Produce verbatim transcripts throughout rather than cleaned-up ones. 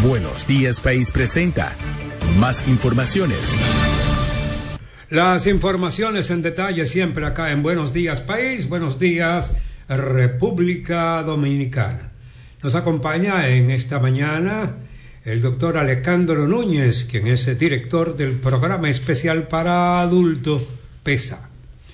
Buenos Días País presenta más informaciones. Las informaciones en detalle siempre acá en Buenos Días País, Buenos Días República Dominicana. Nos acompaña en esta mañana el doctor Alejandro Núñez, quien es director del programa especial para adultos PESA.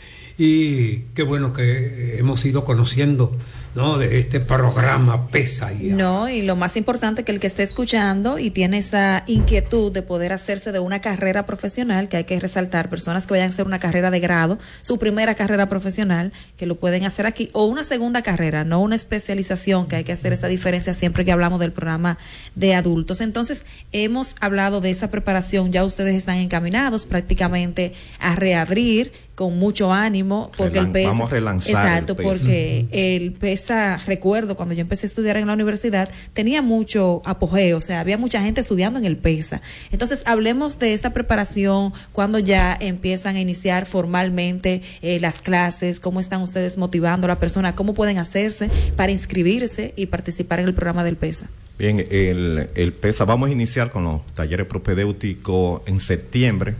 Y qué bueno que hemos ido conociendo, ¿no?, de este programa PESA. Ya. No, y lo más importante, que el que esté escuchando y tiene esa inquietud de poder hacerse de una carrera profesional, que hay que resaltar, personas que vayan a hacer una carrera de grado, su primera carrera profesional, que lo pueden hacer aquí, o una segunda carrera, no una especialización, que hay que hacer esa diferencia siempre que hablamos del programa de adultos. Entonces, hemos hablado de esa preparación, ya ustedes están encaminados prácticamente a reabrir con mucho ánimo, porque Relan- el PESA, vamos a relanzar exacto, el PESA. porque el PESA, recuerdo cuando yo empecé a estudiar en la universidad, tenía mucho apogeo, o sea, había mucha gente estudiando en el PESA. Entonces, hablemos de esta preparación, cuando ya empiezan a iniciar formalmente eh, las clases, cómo están ustedes motivando a la persona, cómo pueden hacerse para inscribirse y participar en el programa del PESA. Bien, el, el PESA, vamos a iniciar con los talleres propedéuticos en septiembre.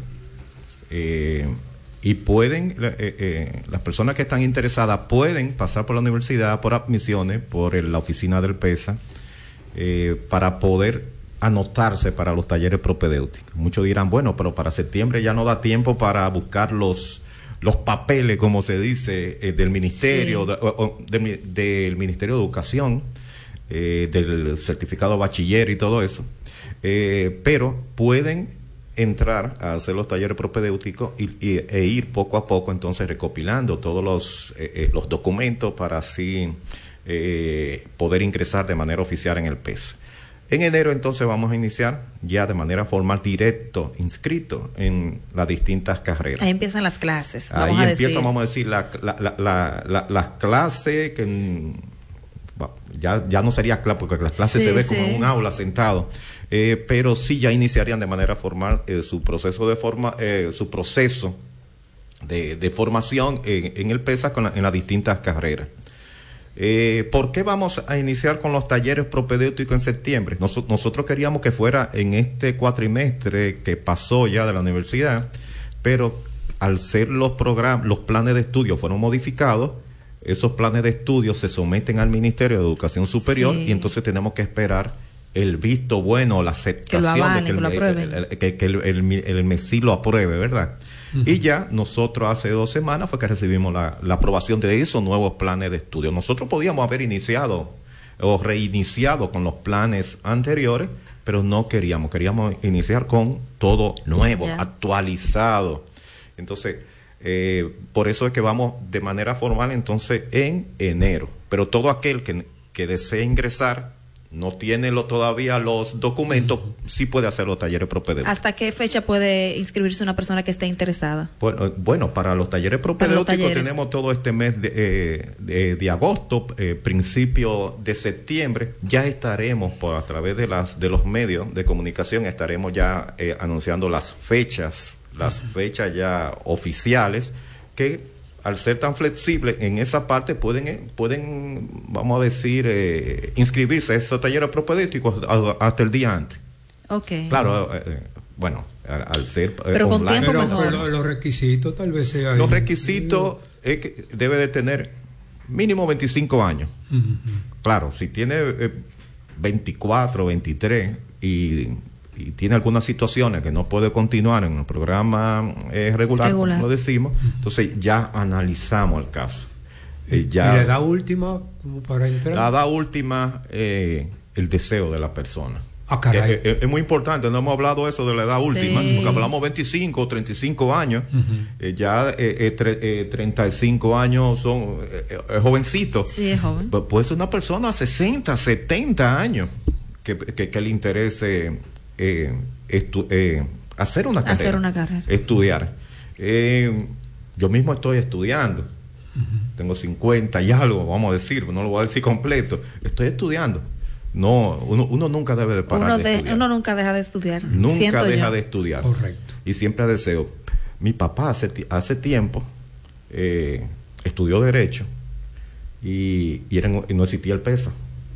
Eh, Y pueden, eh, eh, las personas que están interesadas pueden pasar por la universidad, por admisiones, por el, la oficina del PESA, eh, para poder anotarse para los talleres propedéuticos. Muchos dirán, bueno, pero para septiembre ya no da tiempo para buscar los, los papeles, como se dice, eh, del Ministerio, sí. de, o, o, de, del Ministerio de Educación, eh, del certificado bachiller y todo eso. Eh, pero pueden entrar a hacer los talleres propedéuticos y, y, e ir poco a poco entonces recopilando todos los, eh, eh, los documentos para así eh, poder ingresar de manera oficial en el PESA. En enero entonces vamos a iniciar ya de manera formal, directo, inscrito en las distintas carreras. Ahí empiezan las clases. Vamos Ahí a empiezan, decir. vamos a decir, la, la, la, la, la, las clases que... Bueno, ya, ya no sería clase, porque las clases sí, se ve sí. como en un aula sentado, eh, pero sí ya iniciarían de manera formal eh, su proceso de forma, eh, su proceso de, de formación en, en el PESA con la, en las distintas carreras. Eh, ¿Por qué vamos a iniciar con los talleres propedéuticos en septiembre? Nos, nosotros queríamos que fuera en este cuatrimestre que pasó ya de la universidad, pero al ser los programas, los planes de estudio fueron modificados. Esos planes de estudio se someten al Ministerio de Educación Superior sí. y entonces tenemos que esperar el visto bueno, la aceptación que lo avalen, de que, que, el, lo el, el, que, que el, el, el, el MESI lo apruebe, ¿verdad? Uh-huh. Y ya nosotros hace dos semanas fue que recibimos la, la aprobación de esos nuevos planes de estudio. Nosotros podíamos haber iniciado o reiniciado con los planes anteriores, pero no queríamos, queríamos iniciar con todo nuevo, yeah. actualizado. Entonces, Eh, por eso es que vamos de manera formal entonces en enero, pero todo aquel que, que desee ingresar, no tiene lo, todavía los documentos, sí puede hacer los talleres propedéuticos. ¿Hasta qué fecha puede inscribirse una persona que esté interesada? Bueno, bueno para los talleres propedéuticos tenemos todo este mes de, eh, de, de agosto, eh, principio de septiembre, ya estaremos por a través de las de los medios de comunicación, estaremos ya eh, anunciando las fechas las fechas ya oficiales, que al ser tan flexibles en esa parte pueden, pueden vamos a decir, eh, inscribirse a esos talleres propedéuticos hasta el día antes. Okay. Claro, eh, bueno, al, al ser eh, pero con online. tiempo pero, pero los requisitos tal vez sea... Los requisitos es que debe de tener mínimo veinticinco años. Uh-huh. Claro, si tiene eh, veinticuatro, veintitrés y... y tiene algunas situaciones que no puede continuar en el programa eh, regular, regular, como lo decimos, entonces ya analizamos el caso. Eh, ya, ¿Y la edad última como para entrar? La edad última, eh, el deseo de la persona. Ah, caray. Eh, eh, es muy importante, no hemos hablado eso de la edad última, sí. porque hablamos veinticinco, treinta y cinco años, uh-huh. eh, ya eh, eh, tre- eh, treinta y cinco años son eh, eh, jovencitos. Sí, es joven. P- puede ser una persona sesenta, setenta años que, que, que le interese Eh, estu- eh, hacer una carrera, hacer una carrera. estudiar. Eh, yo mismo estoy estudiando, uh-huh. tengo cincuenta y algo, vamos a decir, no lo voy a decir completo, estoy estudiando. No, uno, uno nunca debe de parar uno de, de estudiar. Uno nunca deja de estudiar. Nunca deja yo. de estudiar. Correcto. Y siempre deseo. Mi papá hace, hace tiempo eh, estudió Derecho y, y, era, y no existía el PESA.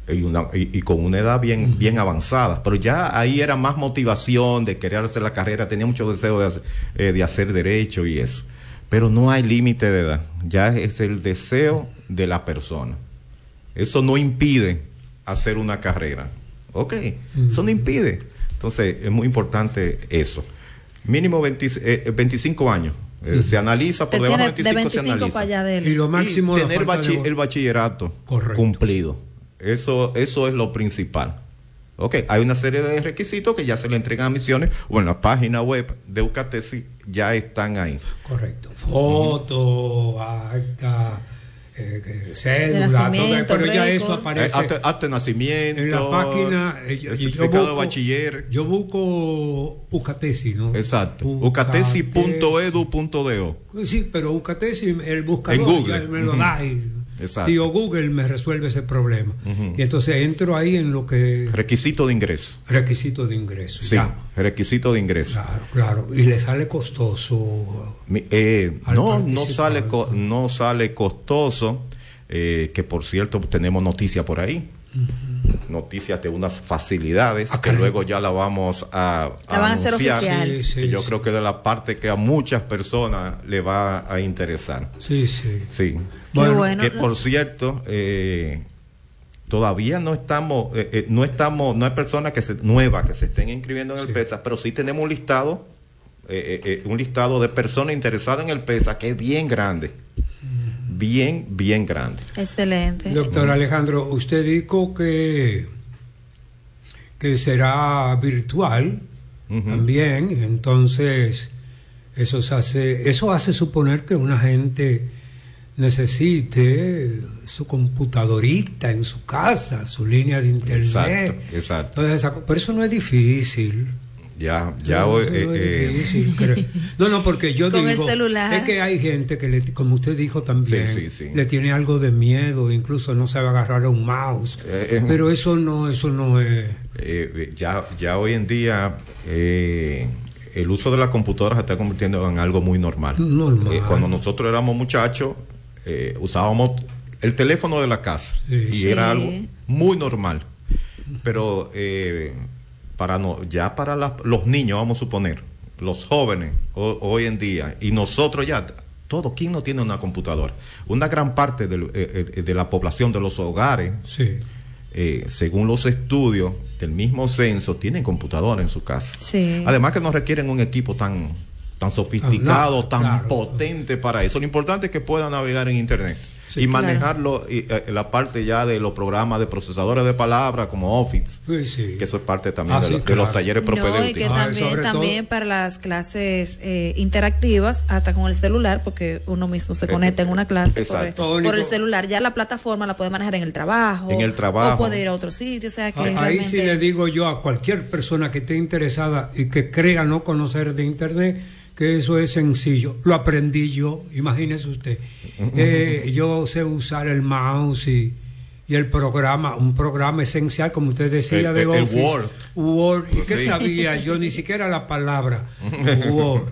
y, una, y, y con una edad bien, uh-huh. bien avanzada, pero ya ahí era más motivación de querer hacer la carrera, tenía mucho deseo de hacer, eh, de hacer derecho y eso, pero no hay límite de edad, ya es el deseo de la persona. Eso no impide hacer una carrera, ok, uh-huh. eso no impide. Entonces es muy importante eso. Mínimo veinte, eh, veinticinco años. Eh, uh-huh. Se analiza, por debajo de veinticinco, de veinticinco se analiza. Para allá de él. Y lo máximo, y tener bachi- de... el bachillerato Correcto. cumplido. Eso, eso es lo principal. Ok, hay una serie de requisitos que ya se le entregan a Misiones o en la página web de UCATESI ya están ahí. Correcto. Foto, uh-huh. acta, eh, cédula, todo, pero ya eso aparece. Hasta, hasta nacimiento. En la página. Eh, el certificado de bachiller. Yo busco UCATESI, ¿no? Exacto. ucatesi punto edu punto do. Sí, pero UCATESI, el buscador, en Google. Ya me lo uh-huh. da. Y, exacto. Tío Google me resuelve ese problema. Uh-huh. Y entonces entro ahí en lo que... Requisito de ingreso. Requisito de ingreso. Sí, ya. Requisito de ingreso. Claro, claro. Y le sale costoso. Eh, no, no sale, co- no sale costoso. Eh, que por cierto tenemos noticias por ahí. Uh-huh. Noticias de unas facilidades ah, que caray. luego ya la vamos a, a la van anunciar. A hacer oficial. Sí, sí, y yo sí. creo que de la parte que a muchas personas le va a interesar. Sí, sí. Sí. Bueno, bueno, que por cierto, eh, todavía no estamos, eh, eh, no estamos, no hay personas que se, nuevas que se estén inscribiendo en el sí. PESA, pero sí tenemos un listado, eh, eh, un listado de personas interesadas en el PESA que es bien grande. Bien, bien grande. Excelente. Doctor Alejandro, usted dijo que, que será virtual uh-huh. también, entonces eso hace, eso hace suponer que una gente necesite su computadorita en su casa, su línea de internet. Exacto, exacto. Entonces, pero eso no es difícil. Ya, ya no, hoy, eh, no, eh, difícil, eh, no, no, porque yo con digo, el celular. es que hay gente que, le, como usted dijo también, sí, sí, sí. le tiene algo de miedo, incluso no sabe agarrar un mouse, eh, eh, pero eso no, eso no es. Eh, ya, ya hoy en día eh, el uso de las computadoras se está convirtiendo en algo muy normal. Normal. Eh, cuando nosotros éramos muchachos, eh, usábamos el teléfono de la casa sí, y sí. era algo muy normal, pero eh, para no, ya para la, los niños, vamos a suponer, los jóvenes o, hoy en día, y nosotros ya, todo, ¿quién no tiene una computadora? Una gran parte de, eh, de la población de los hogares, sí. eh, según los estudios del mismo censo, tienen computadora en su casa. Sí. Además que no requieren un equipo tan, tan sofisticado, no, tan claro. potente para eso. Lo importante es que puedan navegar en Internet. Sí, y manejarlo, claro. y, eh, la parte ya de los programas de procesadores de palabras como Office, sí, sí. que eso es parte también ah, de, sí, lo, de claro. los talleres propedéuticos. No, y que ah, también, también para las clases eh, interactivas, hasta con el celular, porque uno mismo se conecta eh, en una clase por, por el celular. Ya la plataforma la puede manejar en el trabajo, en el trabajo, o puede ir a otro sitio. O sea que ah, realmente... Ahí sí le digo yo a cualquier persona que esté interesada y que crea no conocer de Internet, que eso es sencillo. Lo aprendí yo, imagínese usted. Eh, yo sé usar el mouse y, y el programa, un programa esencial, como usted decía, el, de el, Office. el Word. Word. ¿Y qué sí. sabía? Yo ni siquiera la palabra Word.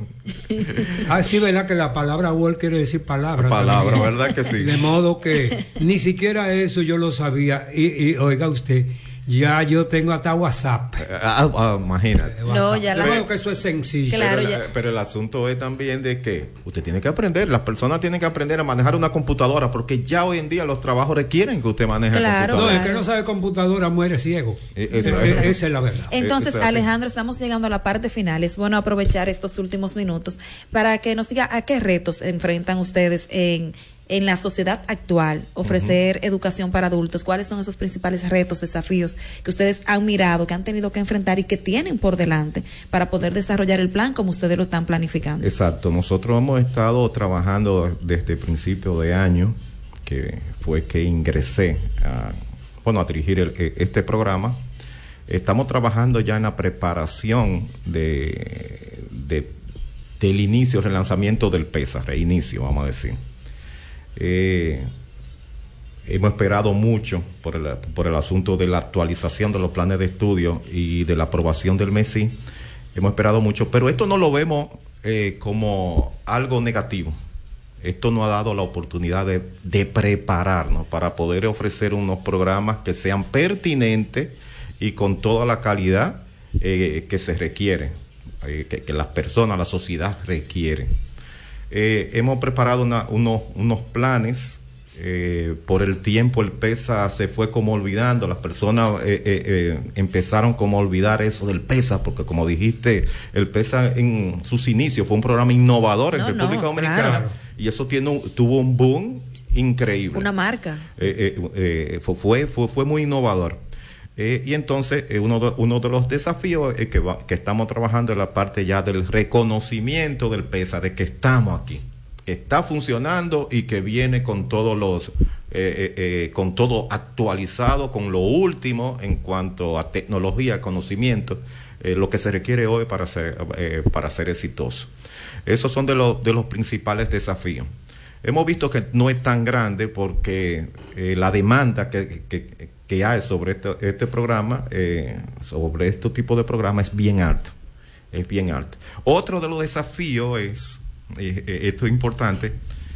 Ah, sí, ¿verdad? Que la palabra Word quiere decir palabra. Palabra, también. ¿verdad que sí? De modo que ni siquiera eso yo lo sabía. Y, y oiga usted, ya yo tengo hasta WhatsApp. Ah, ah, imagínate. No, ya la... la... Creo que eso es sencillo. Claro, pero, ya... la, pero el asunto es también de que usted tiene que aprender, las personas tienen que aprender a manejar una computadora, porque ya hoy en día los trabajos requieren que usted maneje claro, computadora. No, el que no sabe computadora muere ciego. Eh, eso, eh, esa es la verdad. Entonces, Alejandro, estamos llegando a la parte final. Es bueno aprovechar estos últimos minutos para que nos diga a qué retos se enfrentan ustedes en... en la sociedad actual, ofrecer uh-huh. educación para adultos. ¿Cuáles son esos principales retos, desafíos que ustedes han mirado, que han tenido que enfrentar y que tienen por delante para poder desarrollar el plan como ustedes lo están planificando? Exacto. Nosotros hemos estado trabajando desde principio de año, que fue que ingresé a, bueno, a dirigir el, este programa. Estamos trabajando ya en la preparación de, de del inicio, relanzamiento del PESA, reinicio, vamos a decir. Eh, hemos esperado mucho por el, por el asunto de la actualización de los planes de estudio y de la aprobación del MESI. Hemos esperado mucho, pero esto no lo vemos eh, como algo negativo. esto nos ha dado la oportunidad de, de prepararnos para poder ofrecer unos programas que sean pertinentes y con toda la calidad eh, que se requiere, eh, que, que las personas, la sociedad requieren. Eh, hemos preparado una, unos, unos planes. Eh, por el tiempo el PESA se fue como olvidando, las personas eh, eh, eh, empezaron como a olvidar eso del PESA, porque como dijiste, el PESA en sus inicios fue un programa innovador en no, República no, Dominicana, claro. Y eso tiene un, tuvo un boom increíble. Una marca. Eh, eh, eh, fue, fue, fue muy innovador. Eh, y entonces eh, uno, de, uno de los desafíos es que, va, que estamos trabajando en la parte ya del reconocimiento del PESA, de que estamos aquí, que está funcionando y que viene con todos los eh, eh, eh, con todo actualizado, con lo último en cuanto a tecnología, conocimiento, eh, lo que se requiere hoy para ser eh, para ser exitoso. Esos son de los de los principales desafíos. Hemos visto que no es tan grande porque eh, la demanda que, que, que hay sobre este, este programa, eh, sobre este tipo de programa es bien alta, es bien alta. Otro de los desafíos es, eh, eh, esto es importante,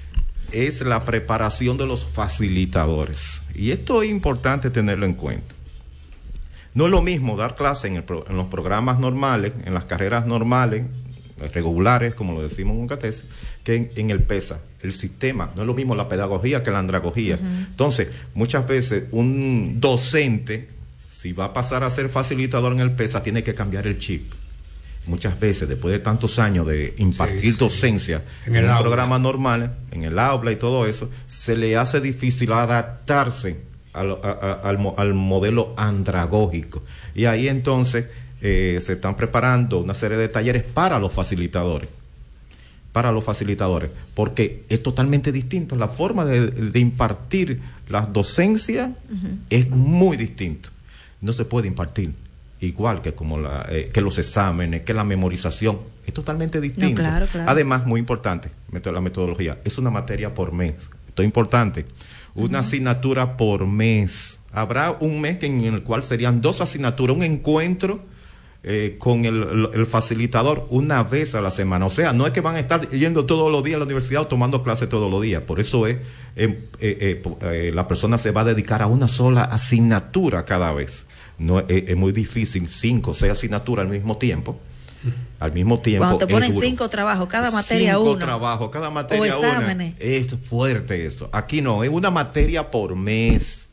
es la preparación de los facilitadores. Y esto es importante tenerlo en cuenta. No es lo mismo dar clase en, el pro, en los programas normales, en las carreras normales, regulares, como lo decimos en un CATES, que en, en el PESA. El sistema, no es lo mismo la pedagogía que la andragogía. Uh-huh. Entonces, muchas veces un docente, si va a pasar a ser facilitador en el PESA, tiene que cambiar el chip. Muchas veces, después de tantos años de impartir sí, docencia sí. en, en un aula. programa normal, en el aula y todo eso, se le hace difícil adaptarse al, a, a, al, al modelo andragógico. Y ahí entonces eh, se están preparando una serie de talleres para los facilitadores. para los facilitadores, porque es totalmente distinto. La forma de, de impartir las docencias uh-huh. es muy distinto. No se puede impartir igual que como la, eh, que los exámenes, que la memorización. Es totalmente distinto. No, claro, claro. Además, muy importante, la metodología, es una materia por mes. Esto es importante. Una uh-huh. asignatura por mes. Habrá un mes en el cual serían dos asignaturas, un encuentro Eh, con el, el facilitador una vez a la semana. O sea, no es que van a estar yendo todos los días a la universidad o tomando clases todos los días. Por eso es eh, eh, eh, la persona se va a dedicar a una sola asignatura cada vez. No eh, es muy difícil, cinco o seis asignaturas al mismo tiempo. Al mismo tiempo. Cuando te ponen cinco trabajos, cada materia cinco uno. Cinco trabajos, cada materia o exámenes. Una. Es fuerte eso. Aquí no, es una materia por mes.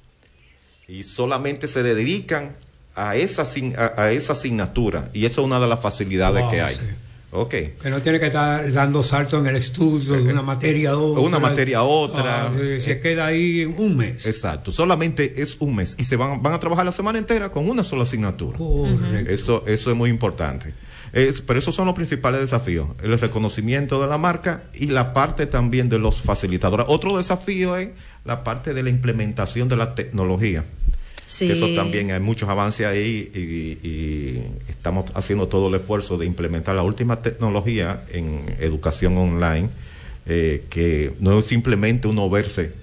Y solamente se dedican a esa a, a esa asignatura, y eso es una de las facilidades wow, que hay. Sí. Okay. Que no tiene que estar dando salto en el estudio de una materia a otra. Una materia a otra. Oh, se, se queda ahí en un mes. Exacto, solamente es un mes y se van van a trabajar la semana entera con una sola asignatura. Uh-huh. Eso eso es muy importante. Es, pero esos son los principales desafíos, el reconocimiento de la marca y la parte también de los facilitadores. Otro desafío es la parte de la implementación de la tecnología. Sí. Eso también hay muchos avances ahí y, y estamos haciendo todo el esfuerzo de implementar la última tecnología en educación online, eh, que no es simplemente uno verse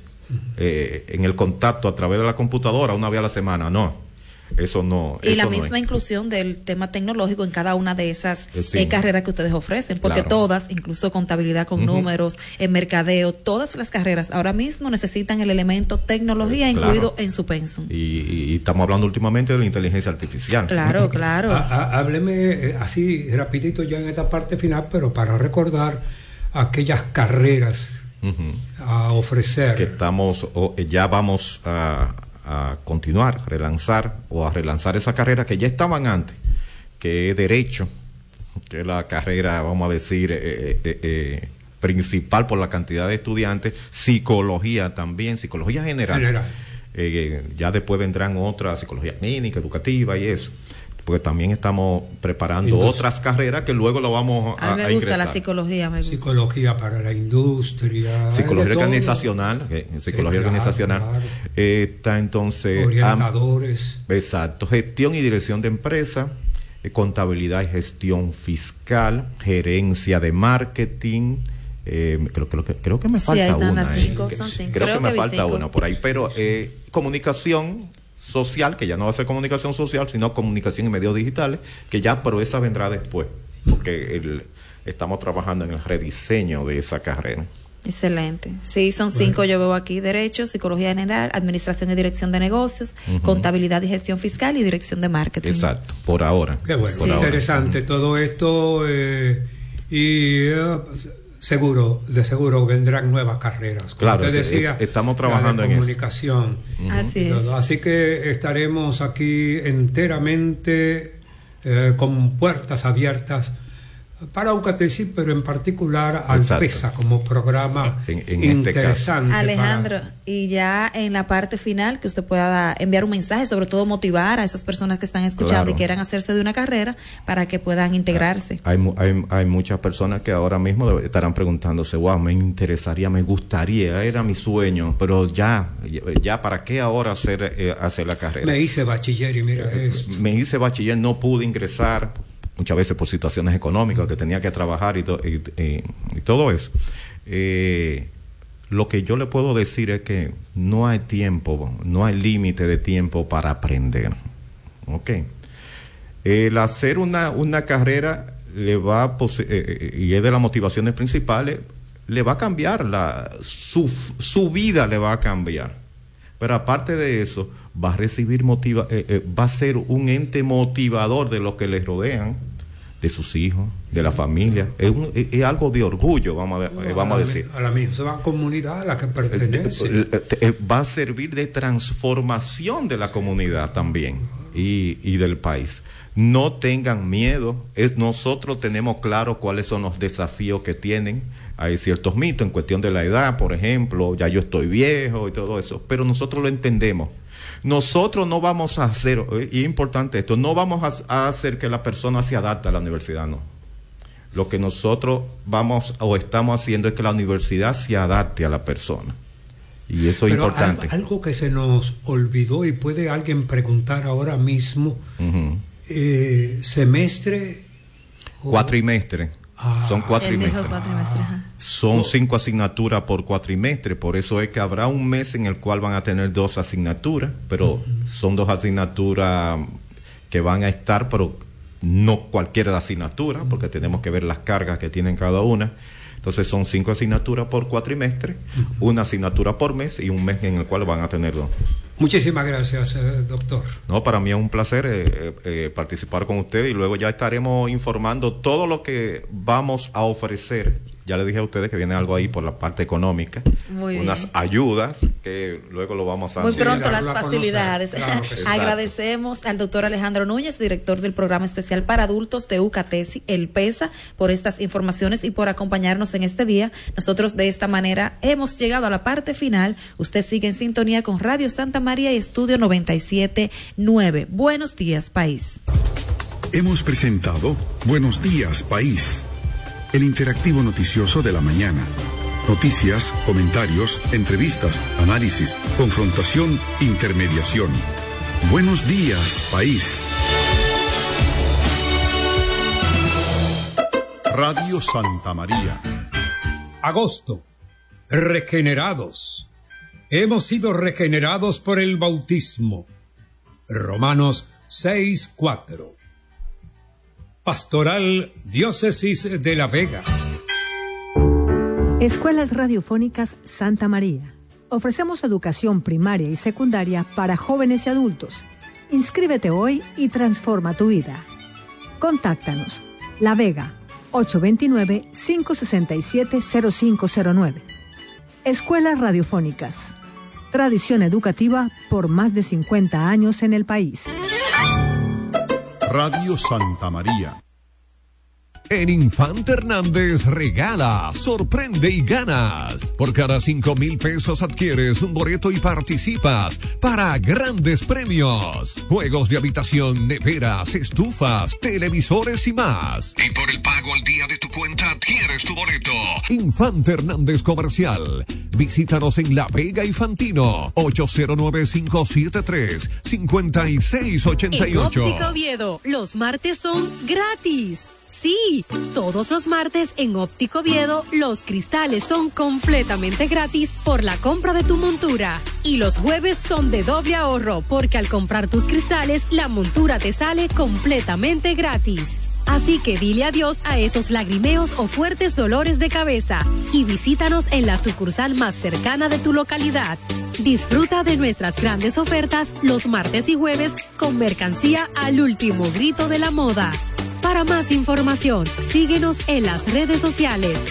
eh, en el contacto a través de la computadora una vez a la semana, no. Eso no. Y eso la no misma es. inclusión del tema tecnológico en cada una de esas sí. eh, carreras que ustedes ofrecen, porque claro. todas, incluso contabilidad con uh-huh. números, en mercadeo, todas las carreras ahora mismo necesitan el elemento tecnología eh, claro. incluido en su pensum. Y, y, y estamos hablando últimamente de la inteligencia artificial. Claro, claro. a, a, hábleme así rapidito ya en esta parte final, pero para recordar aquellas carreras uh-huh. a ofrecer. Que estamos, o, ya vamos a a continuar, relanzar o a relanzar esa carrera que ya estaban antes, que es Derecho, que es la carrera, vamos a decir, eh, eh, eh, principal por la cantidad de estudiantes, Psicología también, Psicología General. General. Eh, ya después vendrán otras, Psicología Clínica, Educativa y eso, porque también estamos preparando Industria. Otras carreras que luego lo vamos a, a, mí me a gusta ingresar. La psicología, me gusta. Psicología para la industria. Psicología organizacional, eh, psicología sí, claro, organizacional. Claro. Eh, está entonces... Orientadores. Am, exacto. Gestión y dirección de empresa, eh, contabilidad y gestión fiscal, gerencia de marketing. Eh, creo, creo, que, creo que me sí, falta una. Cinco, eh, son cinco. Creo, creo que, que me falta cinco. una por ahí. Pero eh, comunicación social, que ya no va a ser comunicación social, sino comunicación y medios digitales, que ya, pero esa vendrá después, porque el, estamos trabajando en el rediseño de esa carrera. Excelente. Sí, son cinco, bueno. Yo veo aquí: Derecho, Psicología General, Administración y Dirección de Negocios, uh-huh. Contabilidad y Gestión Fiscal y Dirección de Marketing. Exacto, por ahora. Qué bueno, por interesante ahora. Todo esto eh, y uh, seguro, de seguro vendrán nuevas carreras. Como claro, usted decía, estamos trabajando en comunicación. Uh-huh. Así es. Así que estaremos aquí enteramente eh, con puertas abiertas para UCATESI, pero en particular al PESA como programa en, en interesante. Este Alejandro, para... y ya en la parte final que usted pueda enviar un mensaje, sobre todo motivar a esas personas que están escuchando claro. y quieran hacerse de una carrera para que puedan integrarse. Hay, hay, hay muchas personas que ahora mismo estarán preguntándose, wow, me interesaría, me gustaría, era mi sueño, pero ya, ya ¿para qué ahora hacer, eh, hacer la carrera? Me hice bachiller y mira esto. Me hice bachiller, no pude ingresar, muchas veces por situaciones económicas, que tenía que trabajar y, to, y, y, y todo eso. Eh, lo que yo le puedo decir es que no hay tiempo, no hay límite de tiempo para aprender. ¿Ok? El hacer una, una carrera le va a eh, y es de las motivaciones principales, le va a cambiar, la, su, su vida le va a cambiar. Pero aparte de eso, va a recibir motiva, eh, eh, va a ser un ente motivador de los que le rodean, de sus hijos, de la familia. Es, un, es, es algo de orgullo, vamos a, eh, vamos a, a decir. A la misma comunidad a la que pertenece. Eh, eh, eh, va a servir de transformación de la comunidad también y, y del país. No tengan miedo. Es, nosotros tenemos claro cuáles son los desafíos que tienen. Hay ciertos mitos en cuestión de la edad, por ejemplo, ya yo estoy viejo y todo eso, pero nosotros lo entendemos. Nosotros no vamos a hacer, y es importante esto, no vamos a, a hacer que la persona se adapte a la universidad, no. Lo que nosotros vamos o estamos haciendo es que la universidad se adapte a la persona. Y eso es pero importante. Algo, algo que se nos olvidó y puede alguien preguntar ahora mismo, uh-huh. eh, semestre... O... Cuatrimestre. Ah, son cuatrimestres. Ah. Son cinco asignaturas por cuatrimestre, por eso es que habrá un mes en el cual van a tener dos asignaturas, pero uh-huh. son dos asignaturas que van a estar, pero no cualquiera de asignatura, uh-huh. porque tenemos que ver las cargas que tienen cada una. Entonces son cinco asignaturas por cuatrimestre, uh-huh. una asignatura por mes y un mes en el cual van a tener dos. Muchísimas gracias, eh, doctor. No, para mí es un placer eh, eh, participar con usted y luego ya estaremos informando todo lo que vamos a ofrecer. Ya le dije a ustedes que viene algo ahí por la parte económica, muy unas bien. ayudas que luego lo vamos a... Muy anunciar. pronto las facilidades. Claro sí. Agradecemos al doctor Alejandro Núñez, director del Programa Especial para Adultos de UCATESI, el PESA, por estas informaciones y por acompañarnos en este día. Nosotros de esta manera hemos llegado a la parte final. Usted sigue en sintonía con Radio Santa María y Estudio noventa y siete punto nueve. Buenos días, país. Hemos presentado Buenos días, país, el interactivo noticioso de la mañana. Noticias, comentarios, entrevistas, análisis, confrontación, intermediación. Buenos días, país. Radio Santa María. Agosto. Regenerados. Hemos sido regenerados por el bautismo. Romanos seis cuatro. Pastoral Diócesis de La Vega. Escuelas Radiofónicas Santa María. Ofrecemos educación primaria y secundaria para jóvenes y adultos. Inscríbete hoy y transforma tu vida. Contáctanos. La Vega, ocho dos nueve, cinco seis siete, cero cinco cero nueve. Escuelas Radiofónicas. Tradición educativa por más de cincuenta años en el país. Radio Santa María. En Infante Hernández regala, sorprende y ganas. Por cada cinco mil pesos adquieres un boleto y participas para grandes premios. Juegos de habitación, neveras, estufas, televisores y más. Y por el pago al día de tu cuenta adquieres tu boleto. Infante Hernández Comercial. Visítanos en La Vega y Fantino. ocho cero nueve, cinco siete tres, cinco seis ocho ocho. En Óptica Oviedo, los martes son gratis. Sí, todos los martes en Óptico Oviedo los cristales son completamente gratis por la compra de tu montura. Y los jueves son de doble ahorro porque al comprar tus cristales la montura te sale completamente gratis. Así que dile adiós a esos lagrimeos o fuertes dolores de cabeza y visítanos en la sucursal más cercana de tu localidad. Disfruta de nuestras grandes ofertas los martes y jueves con mercancía al último grito de la moda. Para más información, síguenos en las redes sociales.